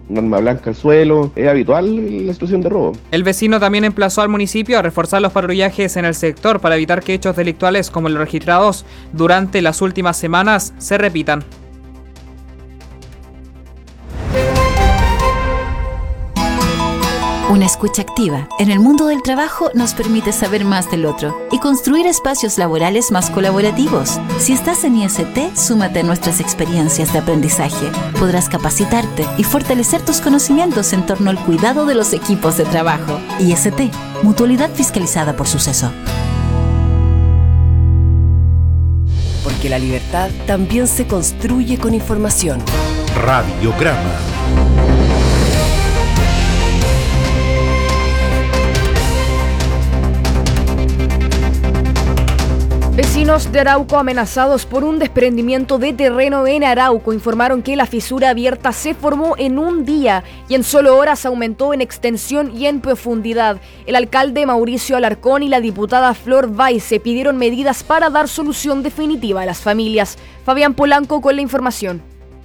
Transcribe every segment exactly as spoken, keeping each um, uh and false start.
arma blanca al suelo. Es habitual la situación de robo. El vecino también emplazó al municipio a reforzar los patrullajes en el sector para evitar que hechos delictuales como los registrados durante las últimas semanas se repitan. Una escucha activa en el mundo del trabajo nos permite saber más del otro y construir espacios laborales más colaborativos. Si estás en I S T, súmate a nuestras experiencias de aprendizaje. Podrás capacitarte y fortalecer tus conocimientos en torno al cuidado de los equipos de trabajo. I S T, Mutualidad Fiscalizada por Suceso. Porque la libertad también se construye con información. Radiograma. Vecinos de Arauco amenazados por un desprendimiento de terreno en Arauco informaron que la fisura abierta se formó en un día y en solo horas aumentó en extensión y en profundidad. El alcalde Mauricio Alarcón y la diputada Flor Baize pidieron medidas para dar solución definitiva a las familias. Fabián Polanco con la información.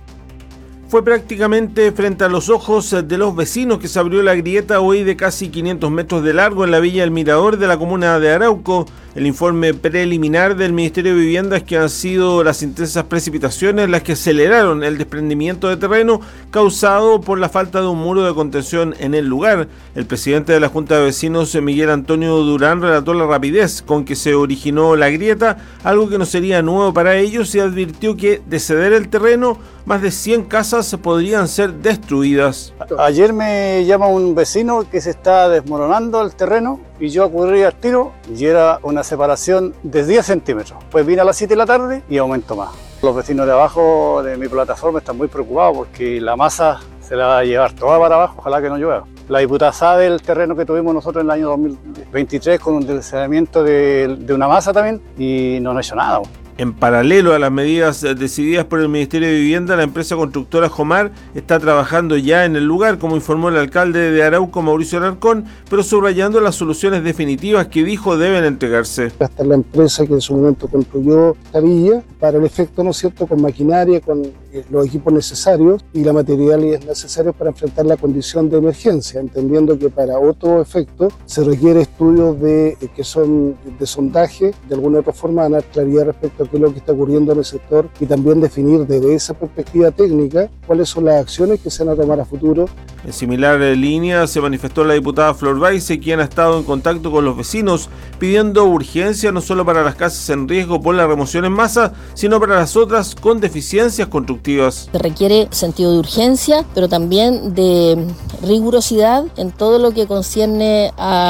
Fue prácticamente frente a los ojos de los vecinos que se abrió la grieta hoy de casi quinientos metros de largo en la Villa El Mirador de la comuna de Arauco. El informe preliminar del Ministerio de Vivienda es que han sido las intensas precipitaciones las que aceleraron el desprendimiento de terreno causado por la falta de un muro de contención en el lugar. El presidente de la Junta de Vecinos, Miguel Antonio Durán, relató la rapidez con que se originó la grieta, algo que no sería nuevo para ellos, y advirtió que de ceder el terreno, más de cien casas podrían ser destruidas. Ayer me llama un vecino que se está desmoronando el terreno y yo acudí al tiro y era una separación de diez centímetros. Pues vine a las siete de la tarde y aumentó más. Los vecinos de abajo de mi plataforma están muy preocupados porque la masa se la va a llevar toda para abajo, ojalá que no llueva. La diputada sabe el terreno que tuvimos nosotros en el año dos mil veintitrés con un deslizamiento de, de una masa también y no, no ha hecho nada. En paralelo a las medidas decididas por el Ministerio de Vivienda, la empresa constructora Jomar está trabajando ya en el lugar, como informó el alcalde de Arauco, Mauricio Alarcón, pero subrayando las soluciones definitivas que dijo deben entregarse. Hasta la empresa que en su momento construyó esta villa, para el efecto, ¿no es cierto?, con maquinaria, con los equipos necesarios y la materialidad necesaria para enfrentar la condición de emergencia, entendiendo que para otro efecto se requiere estudios de, que son de sondaje, de alguna otra forma ganar claridad respecto a qué es lo que está ocurriendo en el sector y también definir desde esa perspectiva técnica cuáles son las acciones que se van a tomar a futuro. En similar línea se manifestó la diputada Flor Baize, quien ha estado en contacto con los vecinos pidiendo urgencia no solo para las casas en riesgo por la remoción en masa, sino para las otras con deficiencias constructivas. Se requiere sentido de urgencia, pero también de rigurosidad en todo lo que concierne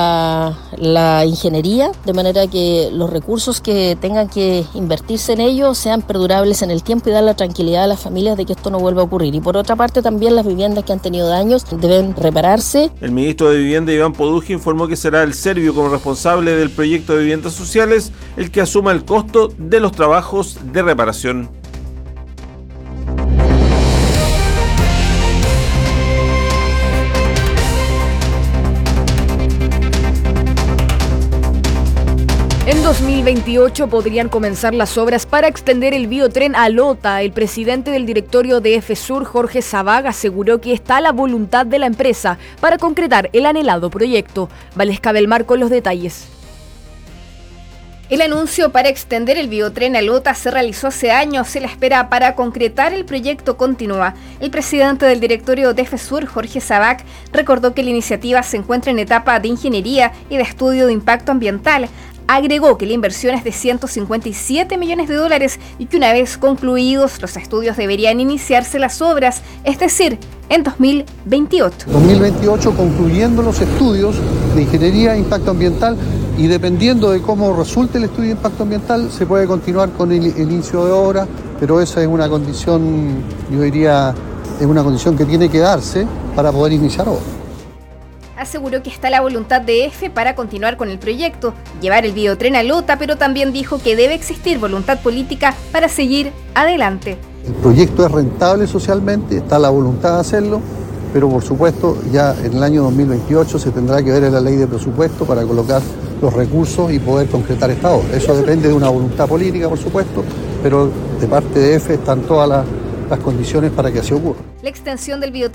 a la ingeniería, de manera que los recursos que tengan que invertirse en ello sean perdurables en el tiempo y dar la tranquilidad a las familias de que esto no vuelva a ocurrir. Y por otra parte también las viviendas que han tenido daños deben repararse. El ministro de Vivienda, Iván Poduje, informó que será el Servio como responsable del proyecto de viviendas sociales el que asuma el costo de los trabajos de reparación. En dos mil veintiocho podrían comenzar las obras para extender el biotren a Lota. El presidente del directorio de EFESUR, Jorge Sabag, aseguró que está la voluntad de la empresa para concretar el anhelado proyecto. Valesca Belmar con los detalles. El anuncio para extender el biotren a Lota se realizó hace años y la espera para concretar el proyecto continúa. El presidente del directorio de EFESUR, Jorge Sabag, recordó que la iniciativa se encuentra en etapa de ingeniería y de estudio de impacto ambiental. Agregó que la inversión es de ciento cincuenta y siete millones de dólares y que una vez concluidos los estudios deberían iniciarse las obras, es decir, en dos mil veintiocho. dos mil veintiocho concluyendo los estudios de ingeniería e impacto ambiental y dependiendo de cómo resulte el estudio de impacto ambiental se puede continuar con el, el inicio de obra, pero esa es una condición, yo diría, es una condición que tiene que darse para poder iniciar obra. Aseguró que está la voluntad de EFE para continuar con el proyecto, llevar el biotren a Lota, pero también dijo que debe existir voluntad política para seguir adelante. El proyecto es rentable socialmente, está la voluntad de hacerlo, pero por supuesto ya en el año dos mil veintiocho se tendrá que ver en la ley de presupuesto para colocar los recursos y poder concretar esta obra. Eso depende de una voluntad política, por supuesto, pero de parte de EFE están todas las, las condiciones para que así ocurra. La extensión del biotren